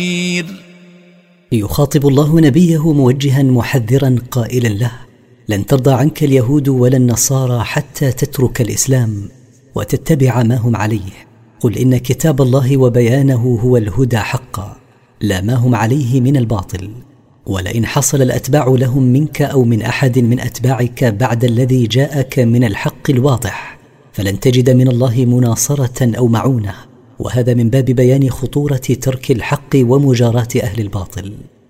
يخاطب الله نبيه موجها محذرا قائلا له: لن ترضى عنك اليهود ولا النصارى حتى تترك الإسلام وتتبع ما هم عليه. قل إن كتاب الله وبيانه هو الهدى حقا، لا ما هم عليه من الباطل. ولئن حصل الأتباع لهم منك أو من أحد من أتباعك بعد الذي جاءك من الحق الواضح، فلن تجد من الله مناصرة أو معونة. وهذا من باب بيان خطورة ترك الحق ومجاراة أهل الباطل.